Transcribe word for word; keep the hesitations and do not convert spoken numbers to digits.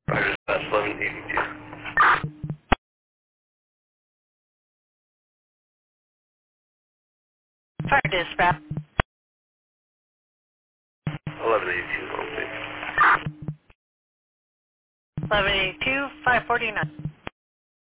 Roger, that's eleven eighty-two. Fire dispatch. eleven eighty-two, home base. eleven eighty-two, five forty-nine.